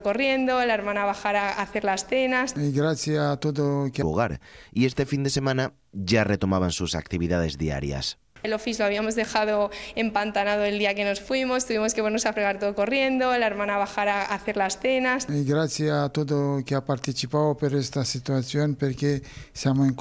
corriendo, la hermana bajar a hacer las cenas. Y gracias a todo hogar, y este fin de semana ya retomaban sus actividades diarias. El office lo habíamos dejado empantanado el día que nos fuimos, tuvimos que ponernos a fregar todo corriendo, la hermana bajar a hacer las cenas. Y gracias a todo que ha participado por esta situación, porque siamo in